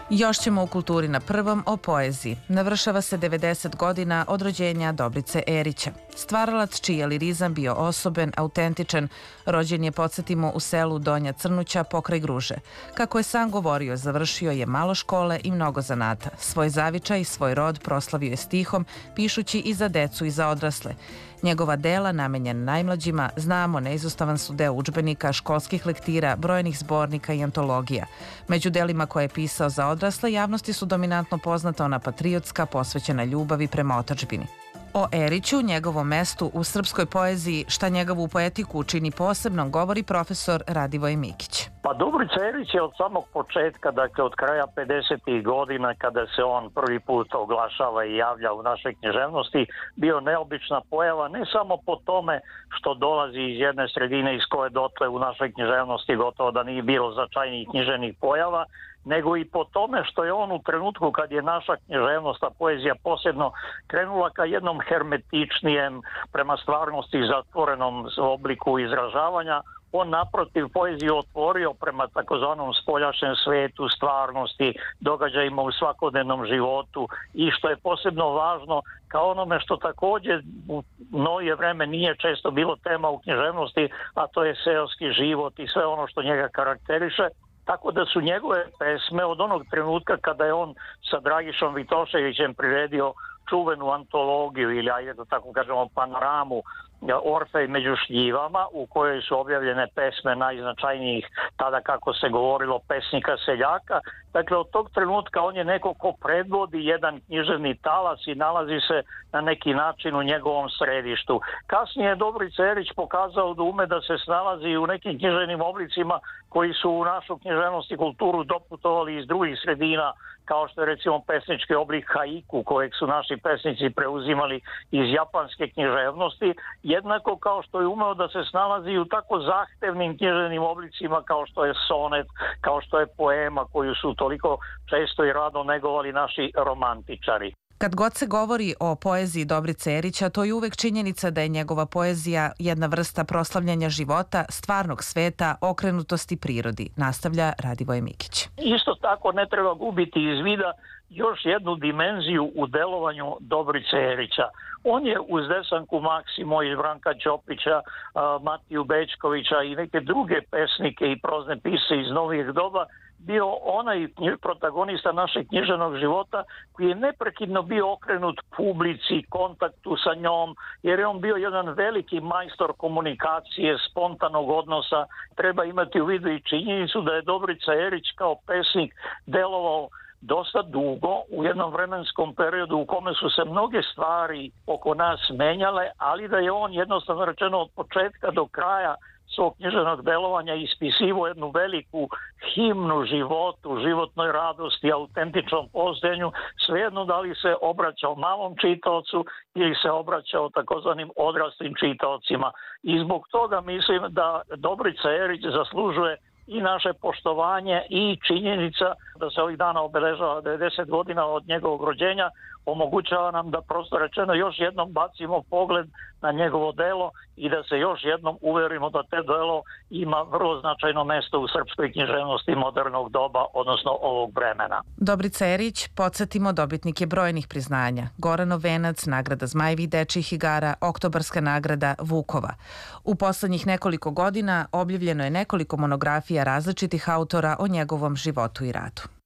Još ćemo u kulturi na prvom o poeziji. Navršava se 90 godina od rođenja Dobrice Erića. Stvaralac čiji je lirizam bio osoben, autentičan, rođen je, podsjetimo, u selu Donja Crnuća pokraj Gruže. Kako je sam govorio, završio je malo škole i mnogo zanata. Svoj zavičaj, svoj rod proslavio je stihom, pišući i za decu i za odrasle. Njegova dela, namenjen najmlađima, znamo, neizostavan su deo udžbenika, školskih lektira, brojnih zbornika i antologija. Među delima koje je pisao za odrasle, javnosti su dominantno poznata ona patriotska, posvećena ljubavi prema otadžbini. O Eriću, njegovom mestu u srpskoj poeziji, šta njegovu poetiku čini posebnom, govori profesor Radivoj Mikić. Pa Dobrica Erić je od samog početka, dakle od kraja 50. godina kada se on prvi put oglašava i javlja u našoj književnosti, bio neobična pojava, ne samo po tome što dolazi iz jedne sredine iz koje dotle u našoj književnosti gotovo da nije bilo značajnijih književnih pojava, nego i po tome što je on u trenutku kad je naša književnost, a poezija posebno, krenula ka jednom hermetičnijem, prema stvarnosti zatvorenom obliku izražavanja, on naprotiv poeziju otvorio prema takozvanom spoljašnjem svetu, stvarnosti, događajima u svakodnevnom životu i što je posebno važno kao onome što također u novije vreme nije često bilo tema u književnosti, a to je seoski život i sve ono što njega karakteriše. Tako da su njegove pesme od onog trenutka kada je on sa Dragišom Vitoševićem priredio čuvenu antologiju ili, ajde da tako kažemo, panoramu Orfej među šljivama, u kojoj su objavljene pesme najznačajnijih, tada kako se govorilo, pesnika seljaka. Dakle, od tog trenutka on je neko ko predvodi jedan književni talas i nalazi se na neki način u njegovom središtu. Kasnije je Dobrica Erić pokazao da ume da se snalazi u nekim književnim oblicima koji su u našu književnost i kulturu doputovali iz drugih sredina, kao što je recimo pesnički oblik haiku, kojeg su naši pesnici preuzimali iz japanske književnosti, jednako kao što je umeo da se snalazi u tako zahtevnim književnim oblicima kao što je sonet, kao što je poema koju su toliko često i rado negovali naši romantičari. Kad god se govori o poeziji Dobrice Erića, to je uvek činjenica da je njegova poezija jedna vrsta proslavljanja života, stvarnog sveta, okrenutosti prirodi, nastavlja Radivoj Mikić. Isto tako ne treba gubiti iz vida još jednu dimenziju u delovanju Dobrice Erića. On je uz Desanku Maksimo iz Branka Ćopića, Matiju Bećkovića i neke druge pesnike i prozne pisce iz novijeg doba bio onaj protagonista našeg književnog života koji je neprekidno bio okrenut publici, kontaktu sa njom, jer je on bio jedan veliki majstor komunikacije, spontanog odnosa. Treba imati u vidu i činjenicu da je Dobrica Erić kao pesnik delovao dosta dugo u jednom vremenskom periodu u kome su se mnoge stvari oko nas menjale, ali da je on jednostavno rečeno od početka do kraja svog književnog delovanja ispisivo jednu veliku himnu životu, životnoj radosti, autentičnom postojanju, svejedno da li se obraćao malom čitaocu ili se obraćao takozvanim odraslim čitaocima. I zbog toga mislim da Dobrica Erić zaslužuje i naše poštovanje i činjenica da se ovih dana obeležava 90 godina od njegovog rođenja, omogućava nam da prosto rečeno još jednom bacimo pogled na njegovo delo i da se još jednom uverimo da te delo ima vrlo značajno mesto u srpskoj književnosti modernog doba, odnosno ovog vremena. Dobrica Erić, podsjetimo, dobitnik je brojnih priznanja. Goranov venac, nagrada Zmajevih dečijih igara, Oktobarska nagrada Vukova. U poslednjih nekoliko godina objavljeno je nekoliko monografija različitih autora o njegovom životu i radu.